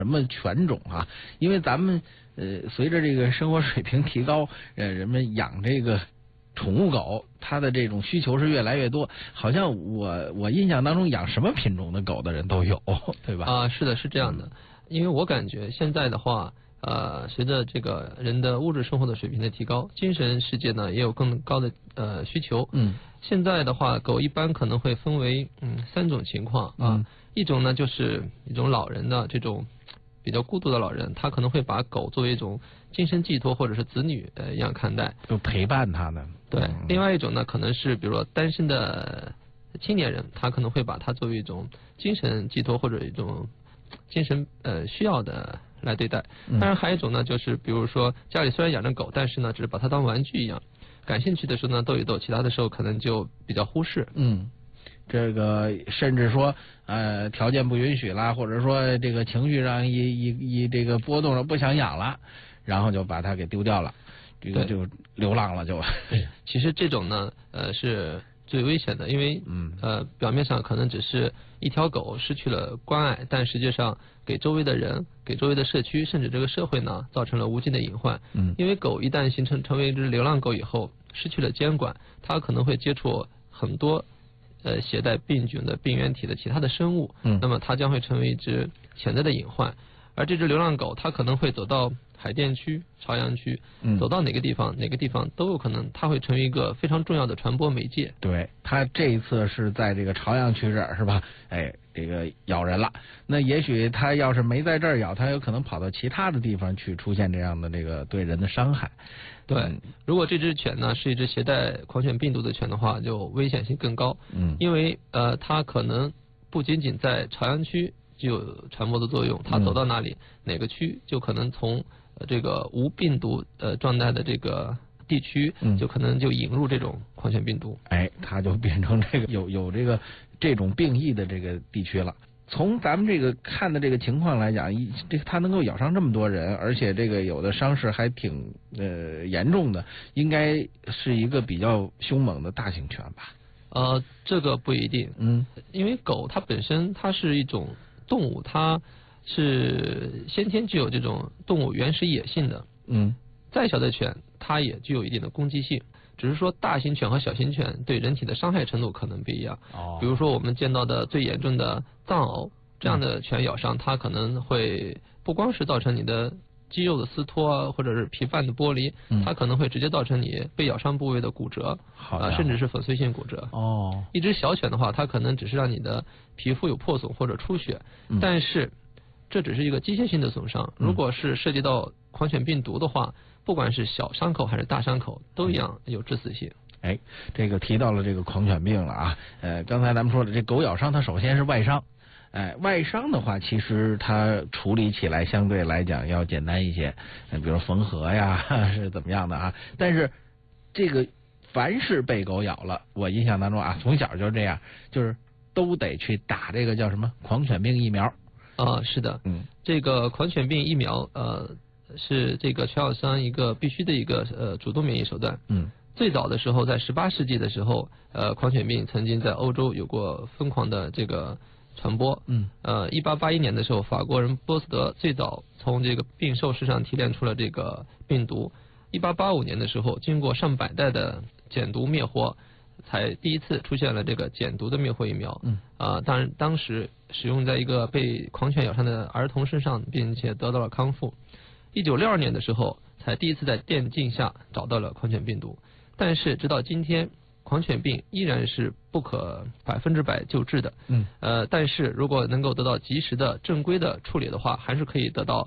什么犬种啊？因为咱们随着这个生活水平提高，人们养这个宠物狗，它的这种需求是越来越多。好像我印象当中养什么品种的狗的人都有，对吧？ 是的，是这样的。因为我感觉现在的话，随着这个人的物质生活的水平的提高，精神世界呢也有更高的需求。现在的话，狗一般可能会分为3种情况啊。一种呢就是一种老人的这种比较孤独的老人，他可能会把狗作为一种精神寄托或者是子女一样看待， 就陪伴他呢。 对，另外一种呢可能是比如说单身的青年人，他可能会把它作为一种精神寄托或者一种精神需要的来对待。当然还有一种呢就是比如说家里虽然养着狗，但是呢只是把它当玩具一样，感兴趣的时候呢逗一逗，其他的时候可能就比较忽视。 这个甚至说条件不允许啦，或者说这个情绪上一这个波动了，不想养了，然后就把它给丢掉了，这个就流浪了就。 其实这种呢是最危险的，因为表面上可能只是一条狗失去了关爱，但实际上给周围的人、给周围的社区甚至这个社会呢造成了无尽的隐患。因为狗一旦成为一只流浪狗以后，失去了监管，它可能会接触很多携带病菌的病原体的其他的生物，那么它将会成为一只潜在的隐患。而这只流浪狗它可能会走到海淀区、朝阳区，走到哪个地方都有可能，它会成为一个非常重要的传播媒介。 对，它这一次是在这个朝阳区这儿是吧？这个咬人了，那也许它要是没在这儿咬，它有可能跑到其他的地方去出现这样的这个对人的伤害。 对，如果这只犬呢是一只携带狂犬病毒的犬的话，就危险性更高。因为它可能不仅仅在朝阳区具有传播的作用，它走到哪里哪个区就可能从这个无病毒状态的这个地区，就可能就引入这种狂犬病毒。 它就变成这个有这种病疫的这个地区了。从咱们这个看的这个情况来讲，这个它能够咬伤这么多人，而且这个有的伤势还挺严重的，应该是一个比较凶猛的大型犬吧？ 这个不一定。因为狗它本身它是一种动物，它是先天具有这种动物原始野性的。再小的犬它也具有一定的攻击性，只是说大型犬和小型犬对人体的伤害程度可能不一样。比如说我们见到的最严重的藏獒这样的犬咬伤，它可能会不光是造成你的肌肉的撕脱啊，或者是皮瓣的剥离，它可能会直接造成你被咬伤部位的骨折，甚至是粉碎性骨折。一只小犬的话，它可能只是让你的皮肤有破损或者出血，但是这只是一个机械性的损伤。如果是涉及到狂犬病毒的话，不管是小伤口还是大伤口都一样有致死性。 这个提到了这个狂犬病了啊。刚才咱们说的这狗咬伤，它首先是外伤。外伤的话，其实它处理起来相对来讲要简单一些，比如缝合呀是怎么样的啊。但是这个凡是被狗咬了，我印象当中啊，从小就是这样，就是都得去打这个叫什么狂犬病疫苗。 是的，这个狂犬病疫苗是这个犬咬伤一个必须的一个主动免疫手段。最早的时候在18世纪的时候，狂犬病曾经在欧洲有过疯狂的这个传播。1881年的时候，法国人波斯德最早从这个病兽身上提炼出了这个病毒。1885年的时候，经过上百代的减毒灭活，才第一次出现了这个减毒的灭活疫苗。当然当时使用在一个被狂犬咬伤的儿童身上，并且得到了康复。1962年的时候，才第一次在电镜下找到了狂犬病毒。但是直到今天，狂犬病依然是不可100%救治的。但是如果能够得到及时的正规的处理的话，还是可以得到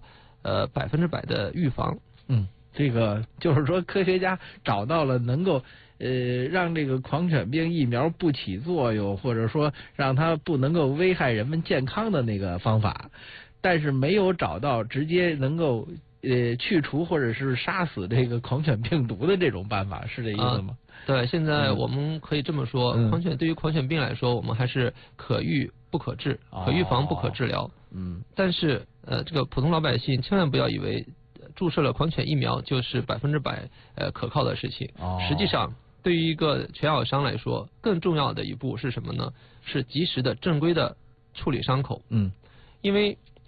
100%的预防。 这个就是说科学家找到了能够让这个狂犬病疫苗不起作用，或者说让它不能够危害人们健康的那个方法，但是没有找到直接能够去除或者是杀死这个狂犬病毒的这种办法，是这意思吗？ 对，现在我们可以这么说，对于狂犬病来说，我们还是可预不可治，可预防不可治疗。但是这个普通老百姓千万不要以为注射了狂犬疫苗就是100%可靠的事情。实际上，对于一个犬咬伤来说，更重要的一步是什么呢？是及时的正规的处理伤口。因为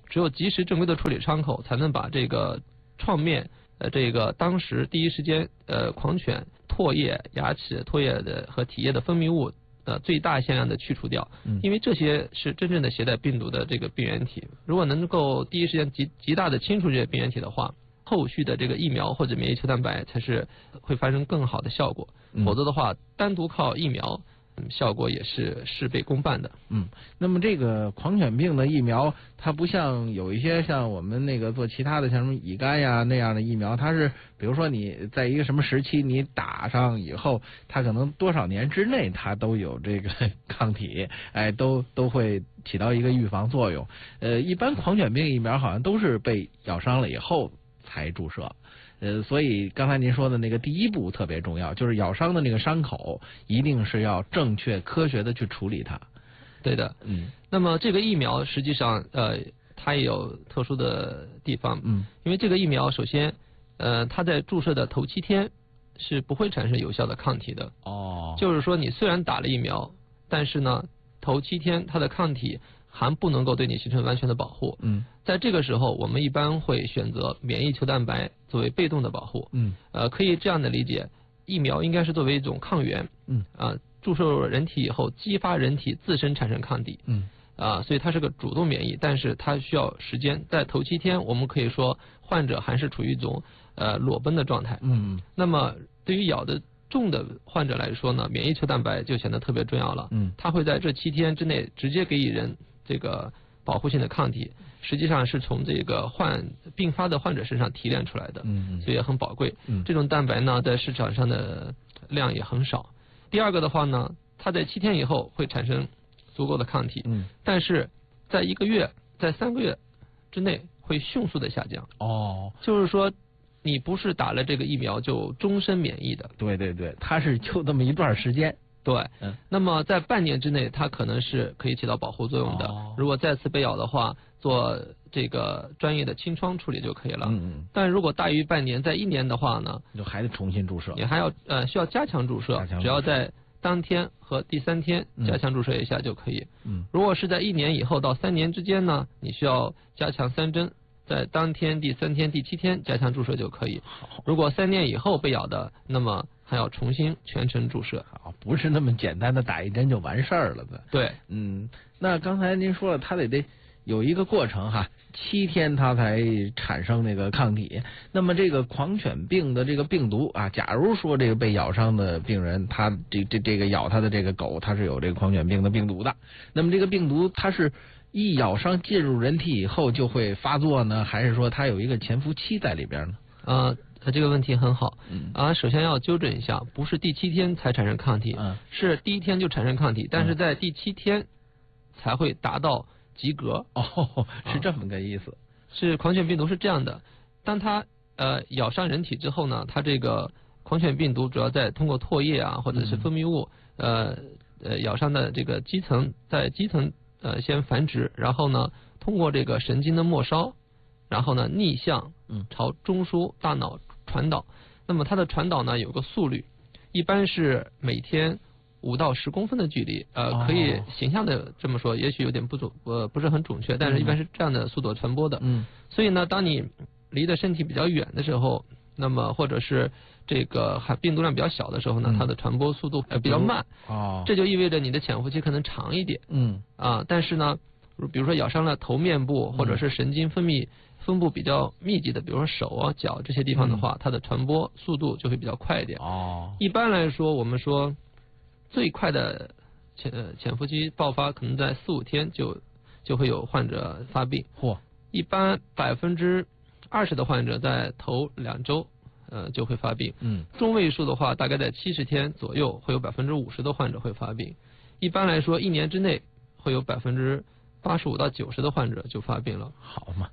只有及时正规的处理伤口，才能把这个创面这个当时第一时间狂犬唾液、牙齿唾液的和体液的分泌物最大限量的去除掉，因为这些是真正的携带病毒的这个病原体。如果能够第一时间极大的清除这些病原体的话，后续的这个疫苗或者免疫球蛋白才是会发生更好的效果。否则的话，单独靠疫苗，效果也是事倍功半的。 那么这个狂犬病的疫苗，它不像有一些像我们那个做其他的，像什么乙肝呀那样的疫苗，它是比如说你在一个什么时期你打上以后，它可能多少年之内它都有这个抗体，都会起到一个预防作用。一般狂犬病疫苗好像都是被咬伤了以后才注射。所以刚才您说的那个第一步特别重要，就是咬伤的那个伤口一定是要正确科学的去处理它。 对的，那么这个疫苗实际上它也有特殊的地方，因为这个疫苗首先它在注射的头7天是不会产生有效的抗体的。就是说你虽然打了疫苗，但是呢头7天它的抗体还不能够对你形成完全的保护。在这个时候，我们一般会选择免疫球蛋白作为被动的保护。可以这样的理解，疫苗应该是作为一种抗原。注射入人体以后，激发人体自身产生抗体。所以它是个主动免疫，但是它需要时间。在头7天，我们可以说患者还是处于一种裸奔的状态。那么对于咬得重的患者来说呢，免疫球蛋白就显得特别重要了。它会在这7天之内直接给予人这个保护性的抗体，实际上是从这个并发的患者身上提炼出来的，所以也很宝贵。这种蛋白呢，在市场上的量也很少。第二个的话呢，它在7天以后会产生足够的抗体，但是在1个月、在3个月之内会迅速的下降。就是说你不是打了这个疫苗就终身免疫的。 对，它是就这么一段时间。 对，那么在半年之内，它可能是可以起到保护作用的。如果再次被咬的话，做这个专业的清创处理就可以了。但如果大于半年，在1年的话呢， 就还得重新注射。 你还要需要加强注射，只要在当天和第3天加强注射一下就可以。如果是在1年以后到3年之间呢，你需要加强3针，在当天、第3天、第7天加强注射就可以。如果3年以后被咬的，那么还要重新全程注射。 不是那么简单的打一针就完事儿了的。 对， 那刚才您说了，它得有一个过程哈，7天它才产生那个抗体。那么这个狂犬病的这个病毒啊，假如说这个被咬伤的病人，他这个咬他的这个狗，它是有这个狂犬病的病毒的。那么这个病毒它是一咬伤进入人体以后就会发作呢，还是说它有一个潜伏期在里边呢？ 这个问题很好。首先要纠正一下，不是第7天才产生抗体，是第1天就产生抗体，但是在第7天才会达到及格。 是这么个意思。 是狂犬病毒是这样的，当它咬伤人体之后呢，它这个狂犬病毒主要通过唾液啊或者是分泌物咬伤的这个在基层先繁殖，然后呢通过这个神经的末梢，然后呢逆向朝中枢大脑传导。那么它的传导呢有个速率，一般是每天5到10公分的距离，可以形象的这么说，也许有点不是很准确，但是一般是这样的速度传播的。所以呢，当你离的身体比较远的时候，那么或者是这个病毒量比较小的时候呢，它的传播速度比较慢。这就意味着你的潜伏期可能长一点。但是呢，比如说咬伤了头面部或者是神经分布比较密集的，比如说手啊、脚这些地方的话，它的传播速度就会比较快一点。一般来说，我们说最快的潜伏期爆发可能在4-5天就会有患者发病。一般20%的患者在头2周就会发病。中位数的话，大概在70天左右会有50%的患者会发病。一般来说，1年之内会有85%到90%的患者就发病了。 好嘛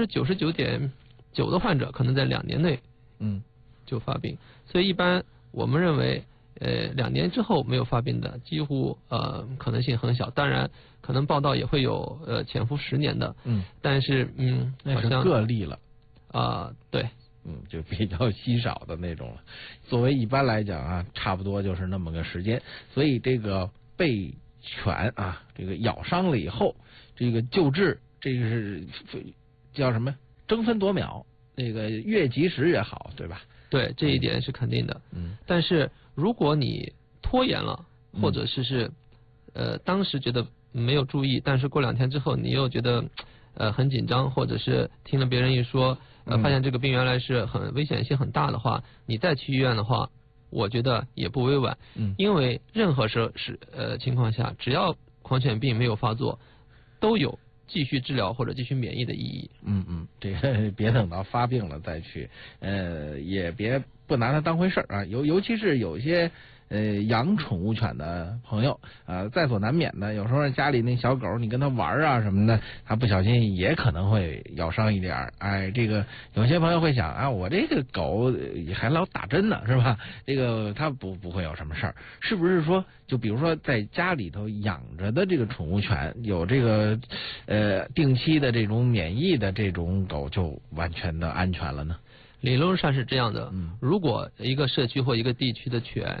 ，99.9%的患者可能在2年内就发病。所以一般我们认为2年之后没有发病的几乎可能性很小。当然可能报道也会有潜伏10年的。但是那是个例了。 对。 就比较稀少的那种了。作为一般来讲啊，差不多就是那么个时间。所以这个被犬啊这个咬伤了以后，这个救治这个是叫什么争分夺秒，那个越及时越好，对吧？ 对，这一点是肯定的。但是如果你拖延了，或者是当时觉得没有注意，但是过2天之后你又觉得很紧张，或者是听了别人一说，发现这个病原来是很危险性很大的话，你再去医院的话，我觉得也不为晚。因为任何情况下，只要狂犬病没有发作，都有继续治疗或者继续免疫的意义。 这个别等到发病了再去，也别不拿它当回事儿啊。尤其是有些养宠物犬的朋友在所难免的，有时候家里那小狗你跟它玩啊什么的，它不小心也可能会咬伤一点儿。这个有些朋友会想啊，我这个狗还老打针呢，是吧？这个它不会有什么事儿，是不是说就比如说在家里头养着的这个宠物犬有这个定期的这种免疫的这种狗就完全的安全了呢？ 理论上是这样的，如果一个社区或一个地区的犬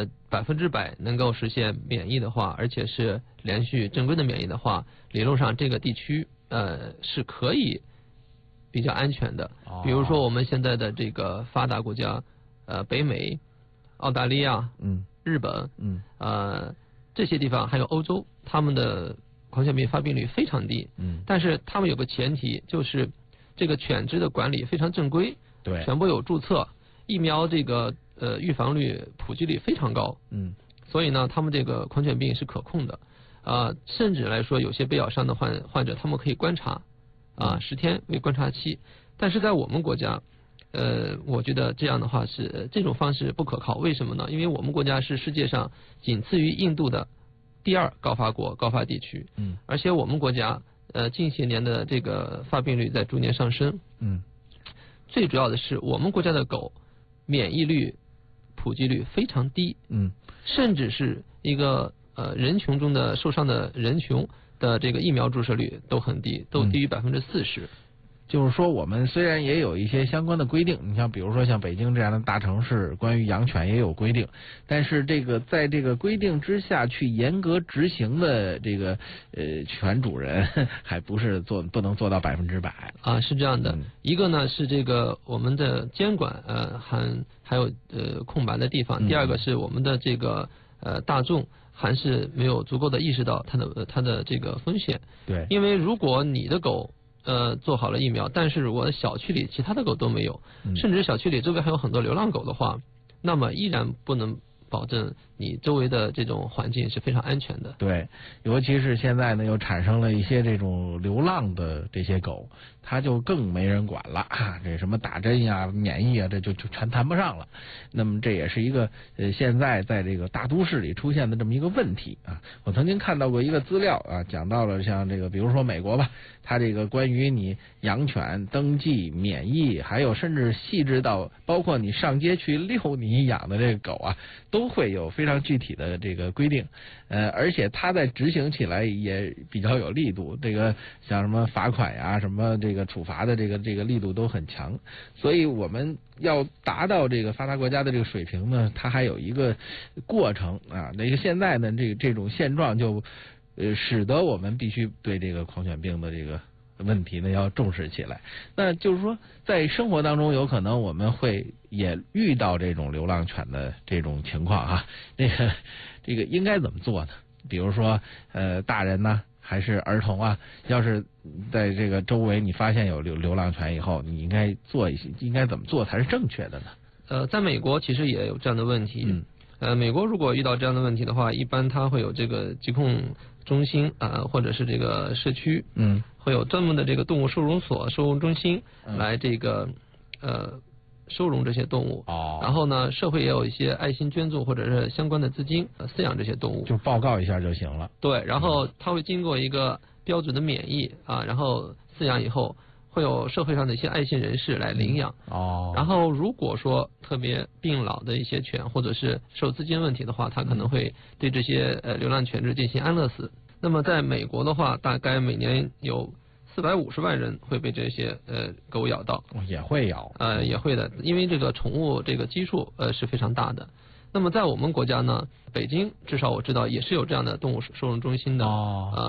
100%能够实现免疫的话，而且是连续正规的免疫的话，理论上这个地区是可以比较安全的。比如说我们现在的这个发达国家，北美、澳大利亚、日本，这些地方还有欧洲，他们的狂犬病发病率非常低。但是他们有个前提，就是这个犬只的管理非常正规。 对， 全部有注册，疫苗这个预防率普及率非常高，所以呢，他们这个狂犬病是可控的，甚至来说有些被咬伤的患者，他们可以观察，10天为观察期，但是在我们国家，我觉得这样的话这种方式不可靠，为什么呢？因为我们国家是世界上仅次于印度的第2高发地区，而且我们国家近些年的这个发病率在逐年上升，最主要的是我们国家的狗免疫率普及率非常低，甚至是一个人群中的受伤的人群的这个疫苗注射率都很低，都低于40%。 就是说我们虽然也有一些相关的规定，你像比如说像北京这样的大城市关于养犬也有规定，但是这个在这个规定之下去严格执行的这个犬主人还不是不能做到100% 是这样的。一个呢是这个我们的监管还有空白的地方，第二个是我们的这个大众还是没有足够的意识到它的这个风险。 对， 因为如果你的狗做好了疫苗，但是我的小区里其他的狗都没有，甚至小区里周围还有很多流浪狗的话，那么依然不能保证你周围的这种环境是非常安全的。 对，尤其是现在呢，又产生了一些这种流浪的这些狗，它就更没人管了这什么打针呀、免疫啊，这就全谈不上了。那么这也是一个现在在这个大都市里出现的这么一个问题啊。我曾经看到过一个资料讲到了像这个，比如说美国吧，它这个关于你养犬登记、免疫，还有甚至细致到包括你上街去遛你养的这个狗都会有非常具体的这个规定，而且它在执行起来也比较有力度，这个像什么罚款呀、什么这个处罚的这个力度都很强，所以我们要达到这个发达国家的这个水平呢，它还有一个过程那个现在呢，这种现状就使得我们必须对这个狂犬病的这个问题呢要重视起来。那就是说在生活当中有可能我们会也遇到这种流浪犬的这种情况这个应该怎么做呢？比如说大人呢还是儿童要是在这个周围你发现有流浪犬以后，你应该怎么做才是正确的呢？ 在美国其实也有这样的问题。美国如果遇到这样的问题的话，一般它会有这个疾控中心或者是这个社区，会有专门的这个动物收容所、收容中心来这个收容这些动物。然后呢，社会也有一些爱心捐助或者是相关的资金饲养这些动物。 就报告一下就行了。 对，然后它会经过一个标准的免疫然后饲养以后，会有社会上的一些爱心人士来领养。然后如果说特别病老的一些犬，或者是受资金问题的话，他可能会对这些流浪犬只进行安乐死。那么在美国的话，大概每年有450万人会被这些狗咬到。 也会咬？ 也会的，因为这个宠物这个基数是非常大的。那么在我们国家呢，北京至少我知道也是有这样的动物收容中心的。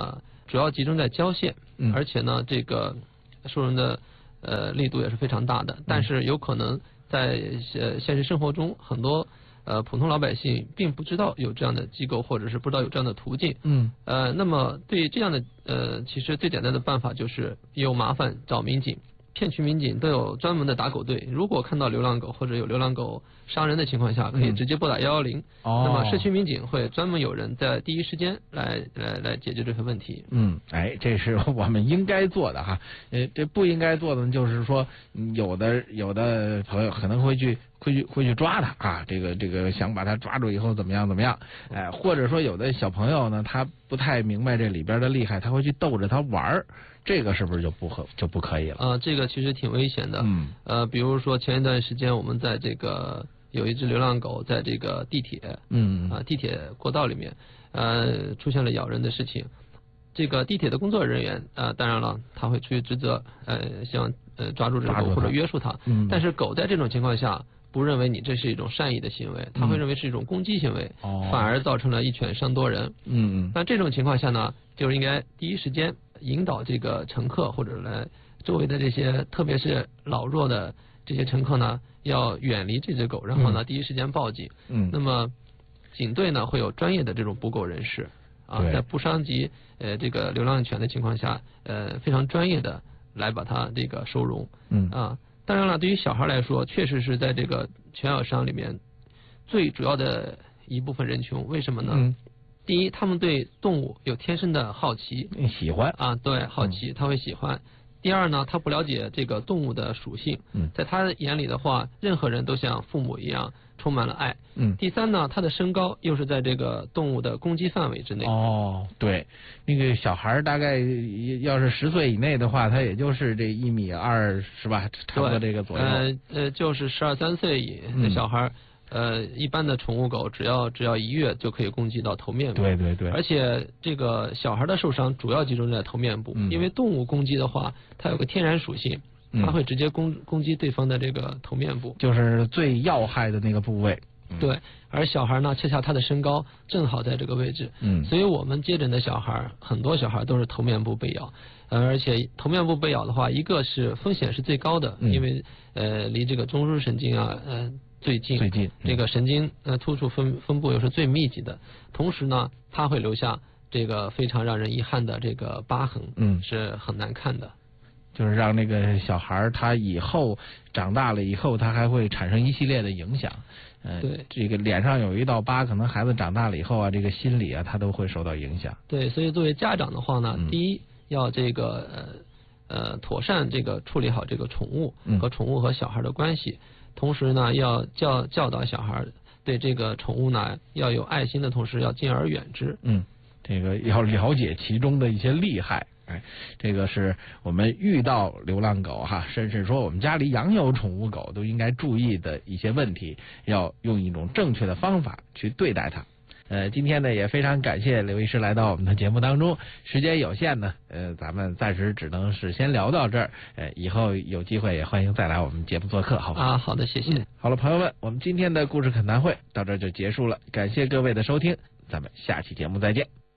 主要集中在郊县，而且呢，这个收容的力度也是非常大的，但是有可能在现实生活中很多普通老百姓并不知道有这样的机构，或者是不知道有这样的途径。那么对于这样的其实最简单的办法就是有麻烦找民警。片区民警都有专门的打狗队，如果看到流浪狗或者有流浪狗伤人的情况下，可以直接拨打110。那么社区民警会专门有人在第一时间来解决这些问题。 这是我们应该做的哈。这不应该做的呢，就是说有的朋友可能会去抓他啊，这个想把他抓住以后怎么样，或者说有的小朋友呢，他不太明白这里边的厉害，他会去逗着他玩儿。这个是不是就不可以了？这个其实挺危险的。比如说前一段时间我们在这个有一只流浪狗在这个地铁，地铁过道里面，出现了咬人的事情。这个地铁的工作人员，当然了，他会出于职责，希望抓住这个狗或者约束它。但是狗在这种情况下，不认为你这是一种善意的行为，他会认为是一种攻击行为，反而造成了一犬伤多人。那这种情况下呢，就应该第一时间引导这个乘客或者来周围的这些，特别是老弱的这些乘客呢，要远离这只狗，然后呢第一时间报警。那么警队呢会有专业的这种捕狗人士在不伤及这个流浪犬的情况下，非常专业的来把它这个收容。当然了，对于小孩来说，确实是在这个犬咬伤里面最主要的一部分人群。为什么呢？第一，他们对动物有天生的好奇， 喜欢对，好奇，他会喜欢。第二呢，他不了解这个动物的属性，在他眼里的话，任何人都像父母一样充满了爱。第三呢，他的身高又是在这个动物的攻击范围之内。 对，那个小孩大概要是10岁以内的话，他也就是这1.2米是吧？差不多这个左右。 就是12、13岁的小孩。一般的宠物狗只要1月就可以攻击到头面部。 对。 而且这个小孩的受伤主要集中在头面部，因为动物攻击的话，它有个天然属性，它会直接攻击对方的这个头面部， 就是最要害的那个部位。 对，而小孩呢，恰恰他的身高正好在这个位置。所以我们接诊的小孩，很多小孩都是头面部被咬。而且头面部被咬的话，一个是风险是最高的，因为离这个中枢神经最近，这个神经突触分布又是最密集的，同时呢，它会留下这个非常让人遗憾的这个疤痕，是很难看的。 就是让那个小孩他以后长大了以后，他还会产生一系列的影响。 对， 这个脸上有一道疤，可能孩子长大了以后这个心理他都会受到影响。 对，所以作为家长的话呢，第一要这个妥善这个处理好这个宠物和小孩的关系。同时呢，要教导小孩对这个宠物呢要有爱心的同时，要敬而远之。 这个要了解其中的一些厉害。这个是我们遇到流浪狗甚至说我们家里养有宠物狗都应该注意的一些问题，要用一种正确的方法去对待它。今天呢也非常感谢刘医师来到我们的节目当中，时间有限呢，咱们暂时只能是先聊到这儿，以后有机会也欢迎再来我们节目做客，好吧？ 好的，谢谢。 好了，朋友们，我们今天的故事恳谈会到这儿就结束了，感谢各位的收听，咱们下期节目再见。